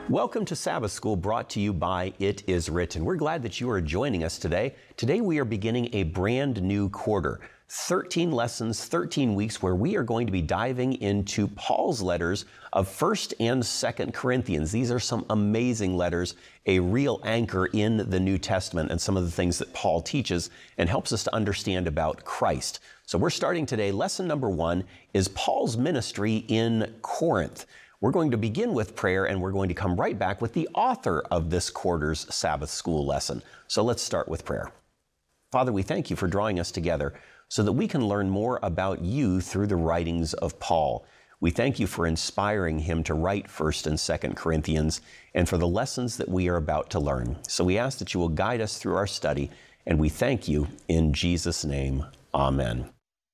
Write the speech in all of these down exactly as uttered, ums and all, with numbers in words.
Welcome to Sabbath School, brought to you by It Is Written. We're glad that you are joining us today. Today we are beginning a brand new quarter, thirteen lessons, thirteen weeks, where we are going to be diving into Paul's letters of First and Second Corinthians. These are some amazing letters, a real anchor in the New Testament and some of the things that Paul teaches and helps us to understand about Christ. So we're starting today. Lesson number one is Paul's ministry in Corinth. We're going to begin with prayer, and we're going to come right back with the author of this quarter's Sabbath School lesson. So let's start with prayer. Father, we thank you for drawing us together so that we can learn more about you through the writings of Paul. We thank you for inspiring him to write First and Second Corinthians and for the lessons that we are about to learn. So we ask that you will guide us through our study, and we thank you in Jesus' name. Amen.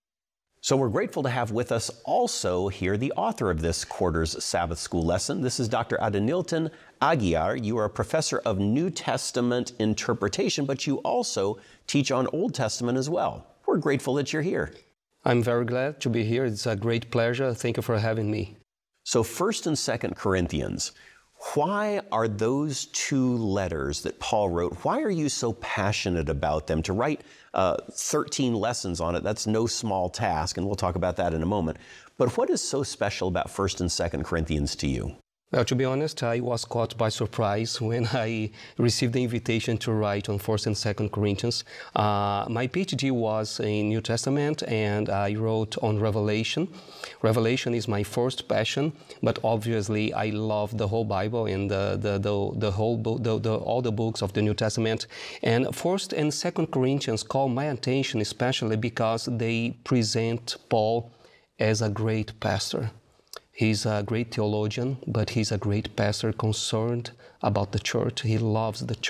So we're grateful to have with us also here the author of this quarter's Sabbath School lesson. This is Doctor Adenilton Aguiar. You are a professor of New Testament interpretation, but you also teach on Old Testament as well. We're grateful that you're here. I'm very glad to be here. It's a great pleasure. Thank you for having me. So First and Second Corinthians, why are those two letters that Paul wrote, why are you so passionate about them? To write uh, thirteen lessons on it, that's no small task, and we'll talk about that in a moment. But what is so special about First and Second Corinthians to you? Well, to be honest, I was caught by surprise when I received the invitation to write on First and Second Corinthians. Uh, my PhD was in New Testament, and I wrote on Revelation. Revelation is my first passion, but obviously I love the whole Bible and the the the, the whole book, the, the, all the books of the New Testament. And First and Second Corinthians call my attention especially because they present Paul as a great pastor. He's a great theologian, but he's a great pastor concerned about the church. He loves the church.